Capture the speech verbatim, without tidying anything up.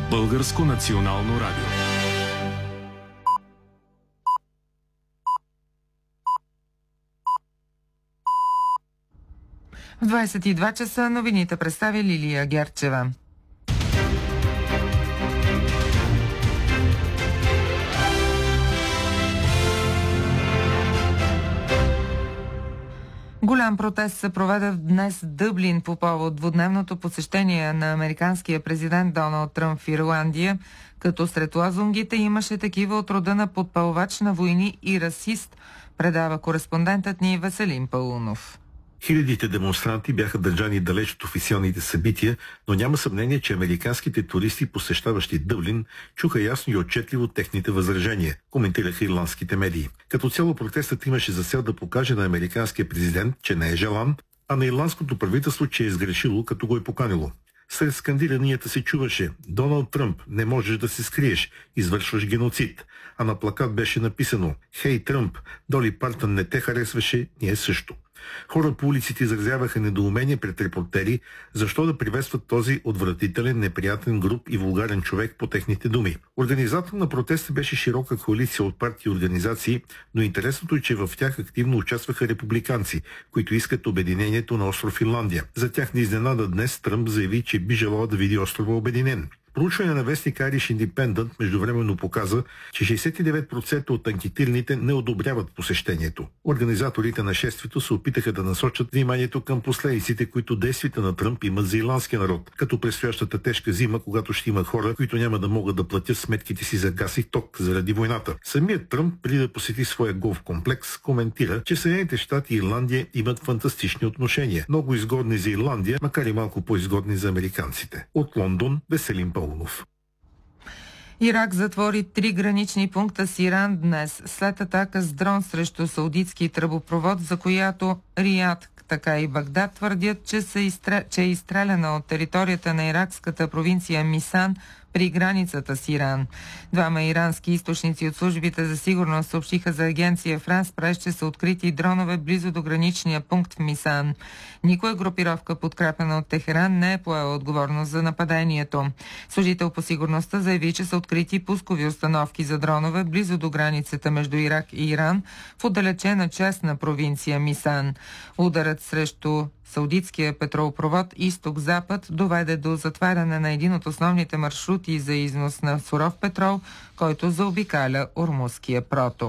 Българско национално радио. В двадесет и два часа новините представя Лилия Герчева. Голям протест се проведе днес в Дъблин по повод двудневното посещение на американския президент Доналд Тръмп в Ирландия, като сред лозунгите имаше такива от рода на подпалвач на войни и расист, предава кореспондентът ни Веселин Паунов. Хилядите демонстранти бяха държани далеч от официалните събития, но няма съмнение, че американските туристи, посещаващи Дъблин, чуха ясно и отчетливо техните възражения, коментираха ирландските медии. Като цяло протестът имаше за цел да покаже на американския президент, че не е желан, а на ирландското правителство, че е изгрешило, като го е поканило. Сред скандиранията се чуваше: Доналд Тръмп, не можеш да се скриеш, извършваш геноцид. А на плакат беше написано: Хей, Тръмп, Доли Партън не те харесваше, ние също. Хора по улиците изразяваха недоумение пред репортери, защо да приветстват този отвратителен, неприятен, груб и вулгарен човек, по техните думи. Организатор на протеста беше широка коалиция от партии и организации, но интересното е, че в тях активно участваха републиканци, които искат обединението на остров Ирландия. За тях не изненада днес Тръмп заяви, че би желал да види острова обединен. Проучване на вестник Irish Independent междувременно показа, че шейсет и девет процента от анкетираните не одобряват посещението. Организаторите на шествието се опитаха да насочат вниманието към последиците, които действията на Тръмп имат за ирландския народ, като предстоящата тежка зима, когато ще има хора, които няма да могат да платят сметките си за газ и ток заради войната. Самият Тръмп, преди да посети своя голф комплекс, коментира, че Съединените щати и Ирландия имат фантастични отношения, много изгодни за Ирландия, макар и малко по-изгодни за американците. От Лондон, Веселин Паунов. Ирак затвори три гранични пункта с Иран днес, след атака с дрон срещу саудитски тръбопровод, за която Рияд, така и Багдад твърдят, че, са изстрел... че е изстреляна от територията на иракската провинция Мисан при границата с Иран. Двама ирански източници от службите за сигурност съобщиха за агенция Франс Прес, че са открити дронове близо до граничния пункт в Мисан. Никоя групировка, подкрепена от Техеран, не е поела отговорност за нападението. Служител по сигурността заяви, че са открити пускови установки за дронове близо до границата между Ирак и Иран в отдалечена част на провинция Мисан. Ударът срещу саудитския петролопровод изток-запад доведе до затваряне на един от основните маршрути за износ на суров петрол, който заобикаля Ормузския проток.